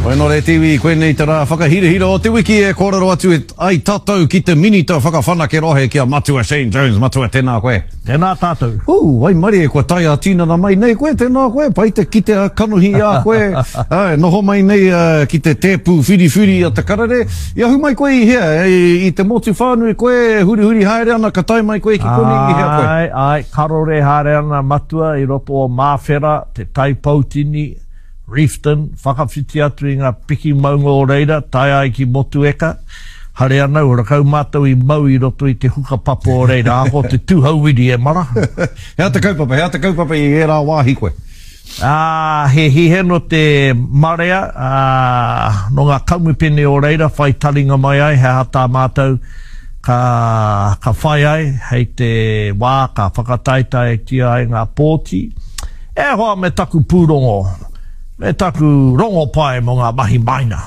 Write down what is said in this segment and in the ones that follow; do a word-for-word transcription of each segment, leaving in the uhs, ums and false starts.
Oe no re tiwi, koe nei te rā whakahirihira o te wiki e kōrero atu e ai tātou ki te minita whakawhanake rohe kia matua Shane Jones, matua tēnā koe. Tēnā tātou. Uu, ai mari e kua tai a tīna na mai nei koe, tēnā koe, pai te ki te kanuhi a koe, ai, noho mai nei uh, ki te tēpū whiri whiri a te karare, ia hu mai koe i hea, i, i te motu whānui koe, huri huri haere ana, ka tai mai koe ki kone i hea koe. Ai, ai, karore haere ana matua i roto o Māwhera, te Taipautini, Reefton, whakawhiti atu i ngā piki maunga o reira, tai ai ki motu eka. Hare ana, ura kau mātou i mau i roto i te hukapapo o reira, ako te tūhauiri e mara. Hea te kaupapa, hea te kaupapa i e rā wāhi koe. Ah, he hihe no te marea, ah, no ngā kaumipene o reira, whai taringa mai ai, he hata mātou, ka, ka whai ai, hei te wā, ka whakataitai tia ai ngā pōti. E hoa me taku pūrongo. Me taku rongo pai mo ngā mahi maina.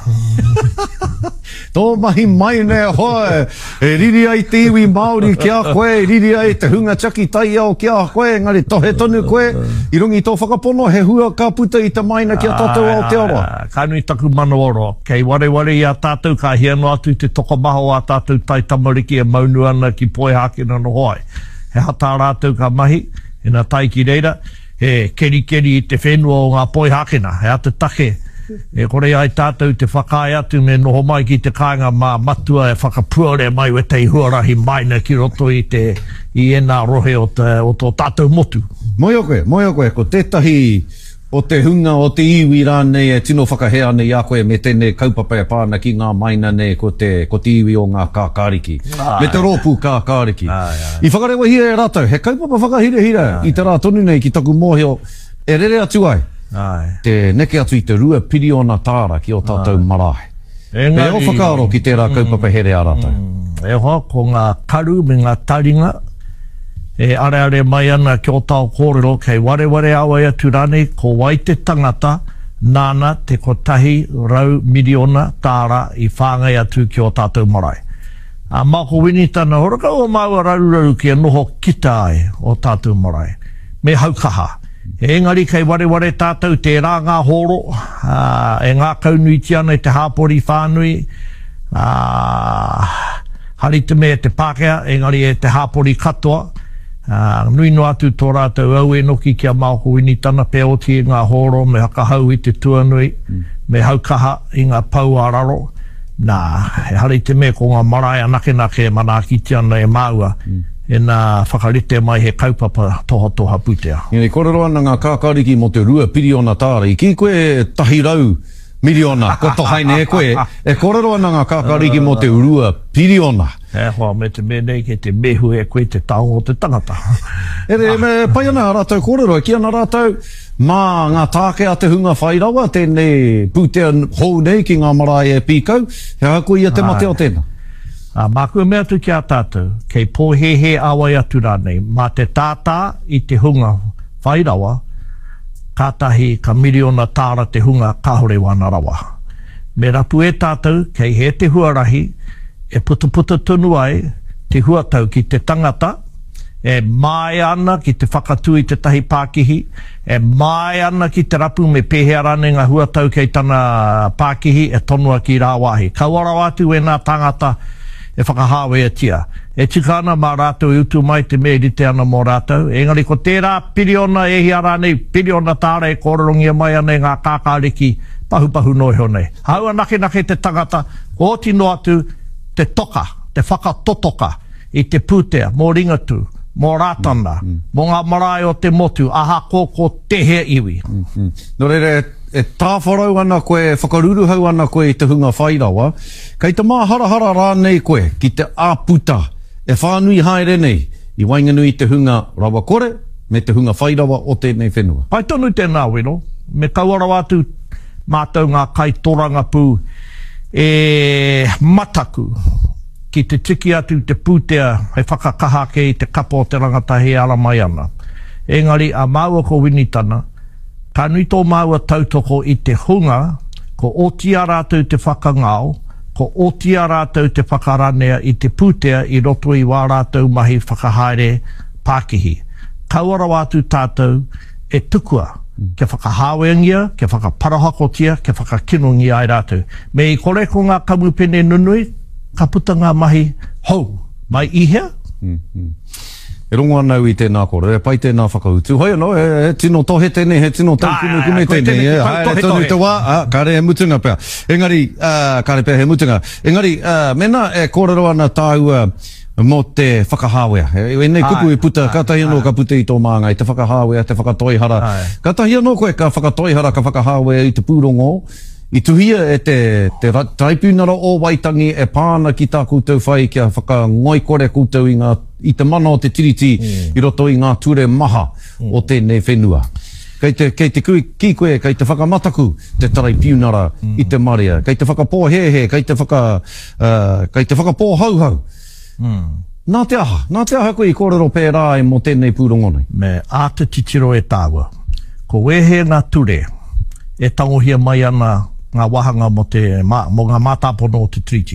Tō mahi maina e hoa, e riri ai te iwi Māori kia koe, riri ai te hunga chaki tai au kia koe, ngari tohe tonu koe, i rungi tō whakapono, he hua ka puta i te maina kia tātou Aotearoa. Ka nui taku manaoro, kei ware ware i a tātou, ka hiano atu te tokomaho a tātou tai tamariki e maunu ana ki poe hakena no hoai. He hata rātou ka mahi, e nā tai ki reira, e keri keri i te whenua o ngā poi hakena, he ate take. E kore ai tātou te whakai atu me noho mai ki te kāinga mā matua e whakapuare mai we tei huarahi maina ki roto i te i ena rohe o, te, o tō tātou motu. Moi o koe, moi o koe, ko tētahi o te hunga o te iwi rānei e tino whakahea nei a koe me tēne kaupapa e pāna ki ngā maina nei ko te, ko te iwi o ngā kākāriki. Ai, me te rōpū kākāriki. Ai, ai. I whakarewa hira e rātou, he kaupapa whakahira hira ai, i te rā tonu nei ki taku mōhio, e rere atu ai. Ai. Te neke atu i te rua piriona tāra ki o tātou ai. Marae. E ngari, o whakaaro ki tērā kaupapa here a rātou. Mm, e hoa, ko ngā karu me ngā taringa, e are are mai ana ki o tau kōrero, kei ware ware awai atu rane, ko wai te tangata, nāna te kotahi rau miliona tāra i whāngai atu ki o tātou marae. A mako wini tana, horaka o maua rau rau ki a noho kita ai o tātou marae. Me haukaha. E engari kei ware ware tātou te rā ngā horo, uh, e ngā kaunui tiana i te hāpori whānui, uh, hari te mea te Pākehā, engari e te hāpori katoa, Uh, nui no atu tō rātou au e noki kia māko wini tana pe oti i ngā horo me hakahau i te tuanui mm. me haukaha i ngā pau araro nā he hari te me ko ngā marae anake nake manakiti ana e māua mm. e nā whakarite mai he kaupapa toha toha putea. Ngeri korero ana ngā kākāriki mo te rua piriona tāra i ki koe tahi rau miliona, ko tohaine e koe, e korero ana ngā kākāriki mo te rua piriona. E hoa, me te menei ke te mehu e koe te tau o te tangata. E re, me pai ana rātou korero, e ki ana rātou, mā ngā tāke a te hunga whairawa, tēnei pūtea hou nei ki ngā marae e pīkau, he hako ia te mate o tēnā. A mākua mea tu ki a tātou, kei pōhehe awai atu rānei, mā te tātā i te hunga whairawa, kātahi ka miliona tāra te hunga kahore wana rawa. Me rapu e tātou, kei he te huarahi, e puta puta tunu ai, te huatau ki te tangata, e mai ana ki te whakatui te tahi Pākihi, e mai ana ki te rapu me pēhea rane ngā huatau kei tana Pākihi, e tonua ki rāwahi. Kauara atu e nā tangata e whakahawe e tia. E tikana mā rātou i utu mai te merite ana mō rātou. Engari ko tērā piriona e hia rānei, piriona tāra e kōrorongia mai ana ngā kākāriki pahu pahu noi honei. Haua nake nake te tangata, o tino atu te toka, te whakatotoka i te pūtea, mō ringatu, mō rātana, mm, mm. mō ngā marae o te motu, aha kōko tehe iwi. Mm, mm. No rere, e tāwharau ana koe, whakaruruhau ana koe i te hunga whairawa, kei te mā harahara rānei koe, ki te āputa, e whānui haere nei, i wainganui te hunga rawa kore, me te hunga whairawa o tēnei whenua. Pai tonu tēnā wino, me kauara atu mātou ngā kai toranga pū, e mataku, ki te tiki atu te pūtea, hei whakakaha ke i te kapo o te rangata he ara mai ana. Engari, a maua ko winitana, ka nui tō maua tautoko i te hunga, ko otia rātou te whakangao, ko otia rātou te whakaranea i te pūtea i roto i wā rātou mahi whakahaere Pākihi. Kauara atu tātou e tukua ke whakahawengia, ke whakaparahakotia, ke whakakinongia ai rātou. Me i kore ko ngā kamupene nunui, ka puta ngā mahi hou, mai ihea. Mm, mm. E rongo anau i tēnā kore, e pai tēnā whakautu. Hoi anō, e, e tino tohe tēne, he tino tau kunu kune tēne. E, e tonu te wā, a, kare he mutunga pēr. Engari, uh, kare pēr he mutunga. Engari, uh, mena e kōrero ana tāua mō te whakahāwea. E, e nei kupu i puta, katahi anō ka puta i tō māngai, te whakahāwea, te whakatoihara. Katahi anō koe ka whakatoihara, ka whakahāwea i te pūrongo. I tuhia e te, te taipūnara o Waitangi e pāna ki tā koutou whai kia whakangoi kore koutou i, ngā, i te mana o te tiriti mm. i roto i ngā ture maha mm. o tēnei whenua. Kei te, kei te kui, ki koe, kei te whakamataku te taipūnara mm. i te maria. Kei te whakapōhehe, kei te whaka, uh, kei te whakapōhauhau. Mm. Nā te aha, nā te aha koe i kōrero pērā e mo tēnei pūrongonoi. Me āta titiro e tāua. Ko wehe ngā ture, e tangohia mai ana ngā wahanga mo, te, ma, mo ngā mātāpono o te triti.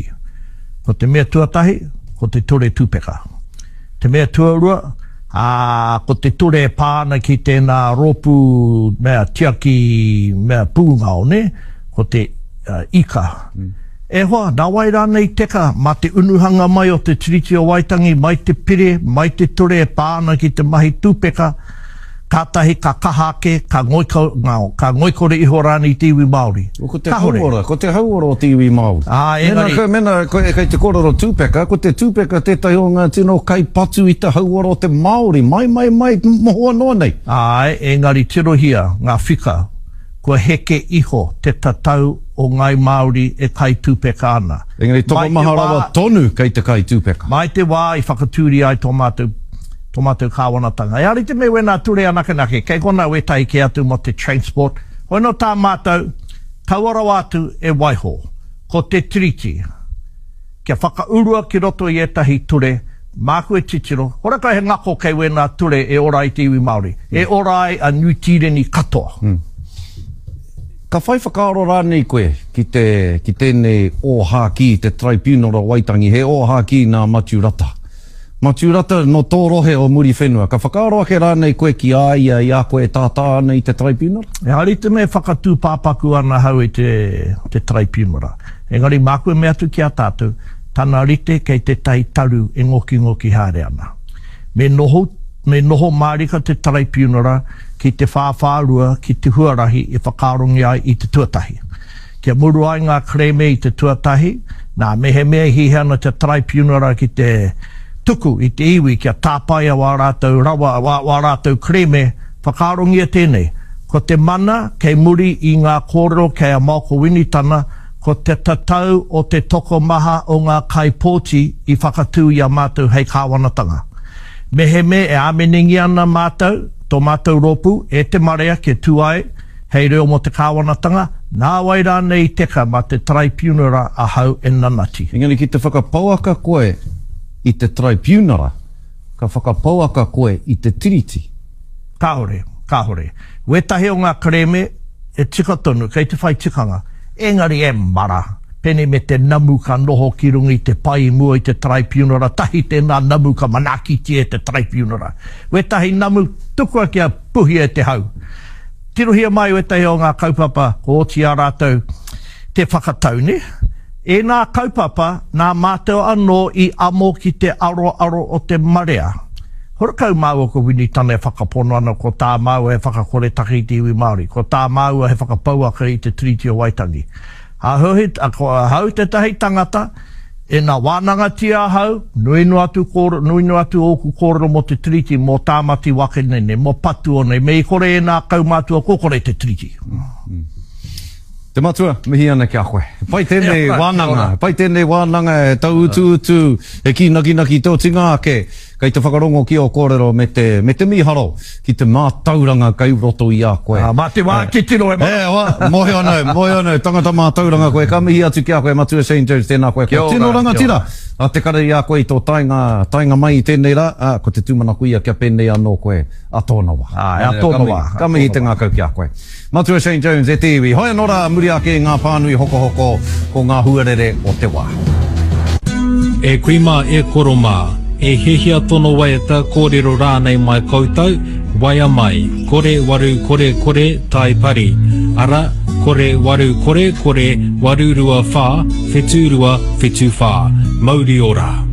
Ko te mea tuatahi, ko te ture tūpeka. Te mea tuarua, a, ko te ture pāna ki tēnā ropu mea tiaki mea pūngao, ne? Ko te uh, ika. Mm. E hoa, nā wai rānei teka, ma te unuhanga mai o te triti o Waitangi, mai te pire, mai te ture pāna ki te mahi tūpeka, kātahi ka kahake, ka ngoiko, ngao, ka ngoikore iho rāni i tiwi Māori. O ko te hauora, ko te hauora o tiwi Māori. Ah, mena, ko, mena, ko, kei te kōrero tūpeka, ko te tūpeka tētahi o ngā tino kai patu i te hauora o te Māori, mai, mai, mai, mohoa noa nei. Ai, engari tirohia, ngā whika, kua heke iho te tatau o ngai Māori e kai tūpeka ana. Engari toko maha rawa tonu kei te kai tūpeka. Mai te wā i whakatūri ai tō mātou tō mātou kāwanatanga. E ari te me wena ture anakanake, kei kona wetahi ke atu mo te transport. Hoi no tā mātou, kauara atu e waiho, ko te triti. Kia whakaurua ki roto i etahi ture, māku e titiro, hora kai he ngako kei wena ture e orai te iwi Māori. Mm. E orai a New Tireni katoa. Mm. Ka whai whakaaro rānei koe ki, te, ki tēnei o hāki, te Traipūnara Waitangi, he o hāki nā Maturata. Maturata no tō rohe o muri whenua. Ka whakaaro ake rānei koe ki āia i a koe tātā ana i te Traipūnara? E hari te me whakatū pāpaku ana hau i te, te Traipūnara. Engari māku e mea tu ki a tātou, tana rite kei te tai taru e ngoki ngoki haere ana. Me noho, me noho mārika te Traipūnara ki te whāwhārua ki te huarahi e whakaarongi ai i te tuatahi. Kia muru ai ngā kreme i te tuatahi, nā mehe mea hihana te Traipūnara ki te tuku i te iwi kia tāpaia wā rātou rawa, wā, wā rātou kreme, whakaarongia tēnei. Ko te mana, kei muri i ngā kōrero kei a Malko Winitana, ko te tatau o te toko maha o ngā kaipōti i whakatū i a mātou hei kāwanatanga. Mehe me e ameningi ana mātou, tō mātou ropu, e te marea ke tuai, hei reo mo te kāwanatanga, nā wai rānei teka ma te Traipūnara a hau e nanati. Engari ki te whakapauaka koe i te Traipūnara, ka whakapauaka koe i te tiriti. Kāhore, kāhore. Wetahi o ngā kreme e tika tonu, kei te whai tikanga. Engari e mara, pene me te namu ka noho ki rungi te pai mua i te Traipūnara, tahi tēnā namu ka manaki tie te Traipūnara. Wetahi namu tukua kia puhi e te hau. Tirohia mai wetahi o ngā kaupapa ko oti a rātou te whakatau, ne? E nā kaupapa, nā mātou anō i amo ki te aro aro o te marea. Hora kau māua ko Winitana e whakapono ana, ko tā māua e whakakore taki i te iwi Māori, ko tā māua he whakapauaka i te Triti o Waitangi. A hauhit, a ko hau te tahi tangata, e nā wānanga tia hau, nui no atu, kōr, nui no atu oku kōrero mo te Triti, mo tāmati wake nene, mo patu o nei, me i kore e nā kaumātua kōkore te Triti. Mm. Te matua, mihi ana ki a koe. Pai tēnei wānanga, pai tēnei wānanga e tau utu utu, e ki naki naki tō tinga ake, kei te whakarongo ki o kōrero me te, me te miharo, ki te mātauranga kei roto i a koe. Ah, mā te wā ki tino e mā. E, wā, mohe anau, mohe anau, tangata mātauranga koe, ka mihi atu ki a koe, Matua Saint Jones, tēnā koe, ko tino ranga tira. A te kare i a koe i tō tainga, tainga mai i tēnei ra, a, ko te tūmana kuia kia pēnei anō koe, a tōna wā. Ah, a tōna wā. Ka mihi te ngā kau ki a koe. Matua Saint Jones e te iwi. Hoi anora muri ake ngā pānui hoko hoko ko ngā huarere o te wā. E kuima e koroma, e hehia tono waiata kōrero rānei mai koutou, waia mai, ko kore waru kore kore tai pari. Ara, kore waru kore kore warurua wha, whetūrua whetū wha. Mauri ora.